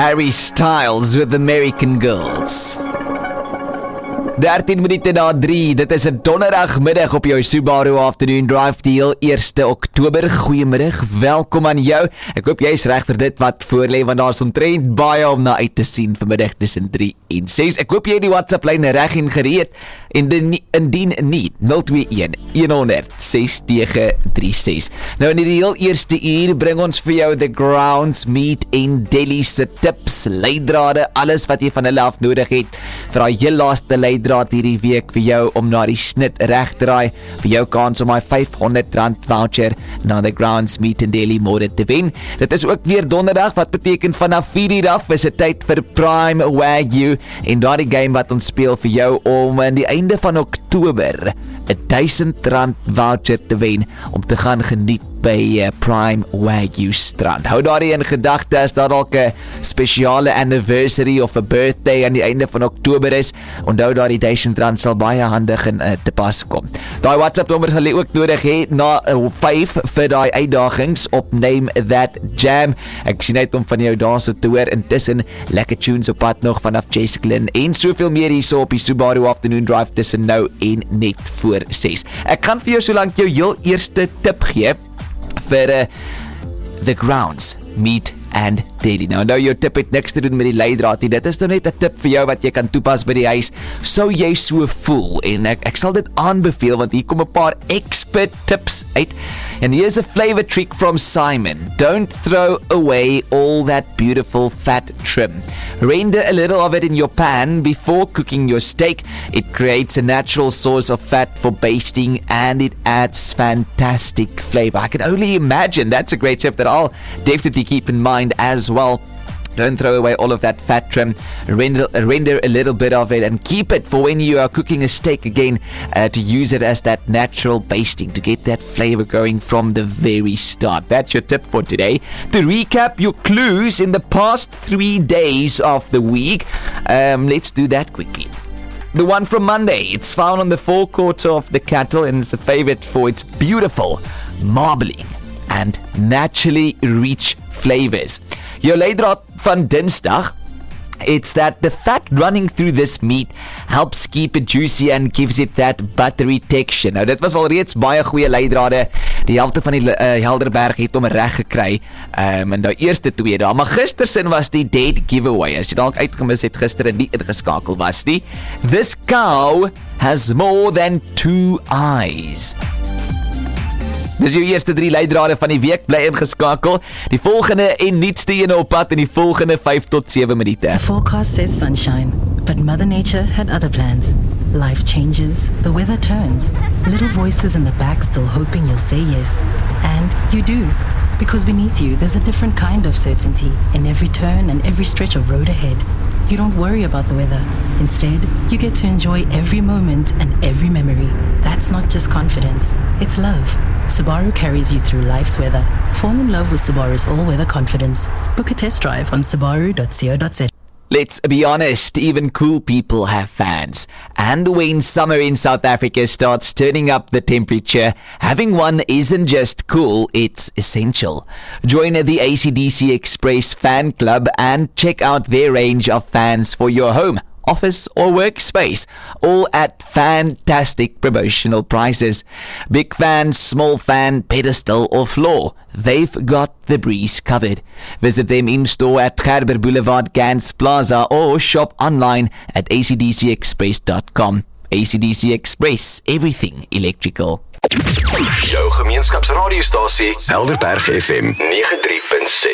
Harry Styles with American Girls. 13 minute na 3, dit is 'n donderdagmiddag op jou Subaru Afternoon Drive Deal, 1 Oktober. Goeiemiddag, welkom aan jou. Ek hoop jy is reg vir dit wat voorlê, want daar is omtrent baie om na uit te sien vanmiddag tussen 3 en 6. Ek hoop jy die WhatsApp-lyn reg en gereed, en indien nie, 021-100-6936. Nou in die heel eerste uur bring ons vir jou The Grounds Meat en Deli se tips, leidrade, alles wat jy van hulle af nodig het vir daai heel laaste leidraad hierdie week vir jou om na die snit reg te draai, vir jou kans om my R500 voucher na The Grounds Meat and Deli môre te wen. Dit is ook weer donderdag, wat beteken vanaf 4 uur af is dit tyd vir Prime Wagyu, en daardie game wat ons speel vir jou om aan die einde van Oktober R1000 voucher te wen om te gaan geniet by Prime Wagyu strand. Hou daardie in gedagte as daar dalk 'n spesiale anniversary of 'n birthday aan die einde van Oktober is. Onthou daardie R1000 sal baie handig in te pas kom. Daai WhatsApp nommer sal jy ook nodig hê na 5 vir daai uitdagings op Name That Jam. Ek sien uit om van jou daarso te hoor. Intussen lekker tunes op pad nog vanaf Jessica Lynn en soveel meer hierso op die Subaru Afternoon Drive tussen nou en net voor 6. Ek gaan vir jou solank jou heel eerste tip gee vir The Grounds Meat and Deli. Nou jou tip het niks te doen met die leidraad nie. Dit is nou net 'n tip vir jou wat jy kan toepas by die huis, sou jy so voel, en ek sal dit aanbeveel, want hier kom 'n paar expert tips uit. And here's a flavor trick from Simon. Don't throw away all that beautiful fat trim. Render a little of it in your pan before cooking your steak. It creates a natural source of fat for basting, and it adds fantastic flavor. I can only imagine. That's a great tip that I'll definitely keep in mind as well. Don't throw away all of that fat trim. Render a little bit of it and keep it for when you are cooking a steak again, to use it as that natural basting, to get that flavor going from the very start. That's your tip for today. To recap your clues in the past 3 days of the week, let's do that quickly. The one from Monday, it's found on the forecourt of the cattle and is a favorite for its beautiful, marbling and naturally rich flavors. Jou leidraad van Dinsdag, it's that the fat running through this meat helps keep it juicy and gives it that buttery texture. Nou dit was al reeds baie goeie leidrade. Die helfte van die Helderberg het hom reg gekry in die eerste 2 dae. Maar gistersin was die dead giveaway. As jy dalk uitgemis het gister en nie ingeskakel was nie. This cow has more than 2 eyes. Dis jou eerste 3 leidrade van die week, bly ingeskakel. Die volgende en nuutste ene op pad in die volgende 5 tot 7 minute. The forecast says sunshine, but Mother Nature had other plans. Life changes, the weather turns. Little voices in the back still hoping you'll say yes. And you do. Because beneath you, there's a different kind of certainty in every turn and every stretch of road ahead. You don't worry about the weather. Instead, you get to enjoy every moment and every memory. That's not just confidence, it's love. Subaru carries you through life's weather. Fall in love with Subaru's all-weather confidence. Book a test drive on subaru.co.za. Let's be honest, even cool people have fans. And when summer in South Africa starts turning up the temperature, having one isn't just cool, it's essential. Join the AC/DC Express fan club and check out their range of fans for your home, office or workspace, all at fantastic promotional prices. Big fan, small fan, pedestal or floor, they've got the breeze covered. Visit them in store at Gerber Boulevard, Gans Plaza, or shop online at acdcexpress.com. ACDC Express, everything electrical. Jou gemeenskapsradiostasie Helderberg FM 93.6.